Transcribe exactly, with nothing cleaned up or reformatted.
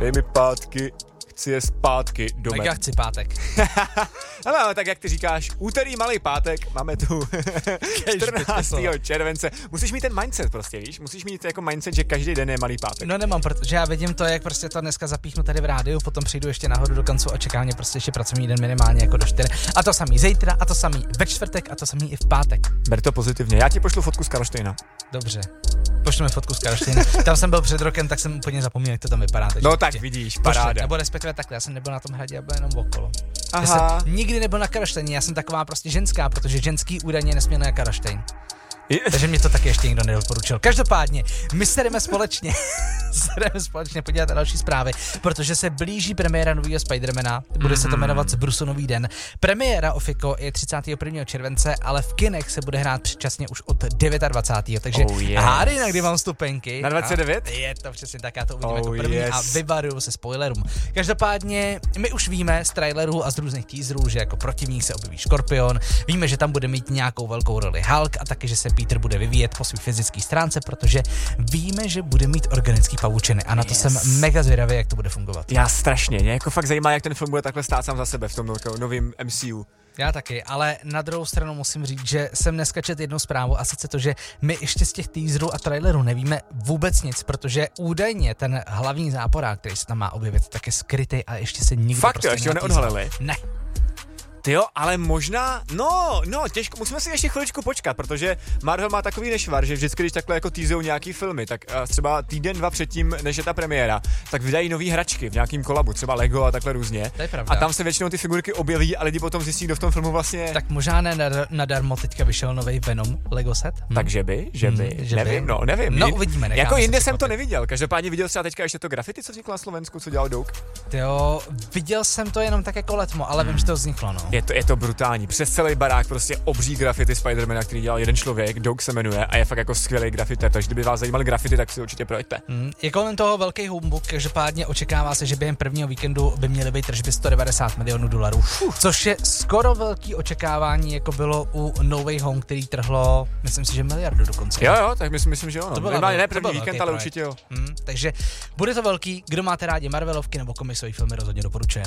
Dej mi pátky, chci je zpátky doma. Tak já chci pátek. Ale, ale tak jak ty říkáš, úterý malý pátek, máme tu čtrnáctého července. Musíš mít ten mindset prostě, víš? Musíš mít jako mindset, že každý den je malý pátek. No nemám, protože já vidím to, jak prostě to dneska zapíchnu tady v rádiu, potom přijdu ještě nahoru do koncu a čeká mě prostě ještě pracovní den minimálně jako do čtyři. A to samý zítra, a to samý ve čtvrtek, a to samý i v pátek. Ber to pozitivně. Já ti pošlu fotku z Karlštejna. Dobře. Pošlu mi fotku z Karlštejna. Tam jsem byl před rokem, tak jsem úplně zapomněl, jak to tam vypadá. No tak vidíš, paráda. Pošli, nebo respektive takhle, já jsem nebyl na tom hradě, já byl jenom okolo. Aha. Já jsem nikdy nebyl na Karlštejně, já jsem taková prostě ženská, protože ženský údajně nesměl na Karlštejn. Takže mě to taky ještě nikdo nedoporučil. Každopádně, my se jdeme společně, se jdeme společně podívat na další zprávy, protože se blíží premiéra nového Spidermana, bude mm-hmm. se to jmenovat Zbrusu nový den. Premiéra Ofiko je třicátého prvního července, ale v kinech se bude hrát předčasně už od dvacátého devátého Takže oh, yes. hády, na kdy mám stupenky. Na dvacet devět Je to přesně tak, já to uvidím oh, jako první yes. a vyvaruju se spoilerům. Každopádně, my už víme z trailerů a z různých teaserů, že jako protivník se objeví Škorpion, víme, že tam bude mít nějakou velkou roli Hulk a taky, že se Peter bude vyvíjet po své fyzické stránce, protože víme, že bude mít organický pavučiny a na to yes. jsem mega zvědavý, jak to bude fungovat. Já strašně, mě jako fakt zajímá, jak ten film bude takhle stát sám za sebe v tom novém M C U. Já taky, ale na druhou stranu musím říct, že jsem dneska četl jednu zprávu a sice to, že my ještě z těch teaserů a trailerů nevíme vůbec nic, protože údajně ten hlavní záporák, který se tam má objevit, tak je skrytý a ještě se nikdo fakt prostě jo, ještě ho neodhalili? Ne. Tyjo, ale možná, no, no, těžko, musíme si ještě chviličku počkat, protože Marvel má takový nešvar, že vždycky, když takhle jako teasujou nějaký filmy, tak uh, třeba týden, dva předtím, než je ta premiéra, tak vydají nový hračky v nějakým kolabu, třeba Lego a takhle různě. To je pravda. A tam se většinou ty figurky objeví a lidi potom zjistí, kdo v tom filmu vlastně. Tak možná ne nadarmo teďka vyšel nový Venom Lego set. Hm. Takže by, že by, hm, že nevím, by. no, nevím. No uvidíme, jako jinde jsem to neviděl, každopádně viděl třeba teďka ještě to graffiti, co vzniklo na Slovensku, co dělal Doug. Jo, viděl jsem to jenom tak jako letmo, ale hm. vím, že to vzniklo, no. Je to, je to brutální. Přes celý barák prostě obří grafity Spidermana, který dělal jeden člověk, Doug se jmenuje a je fakt jako skvělý grafiter, takže kdyby vás zajímaly grafity, tak si určitě projďte. Mm, je kolem toho velký humbuk, každopádně očekává se, že během prvního víkendu by měly být tržby sto devadesát milionů dolarů, Uf. což je skoro velký očekávání, jako bylo u No Way Home, který trhlo, myslím si, že miliardu dokonce. Jo, jo, tak myslím, myslím že jo. No. To byla, ne, ne první to víkend, ale projekt. určitě jo. Mm, takže bude to velký, kdo máte rádi Marvelovky nebo komiksové filmy, rozhodně doporučuji.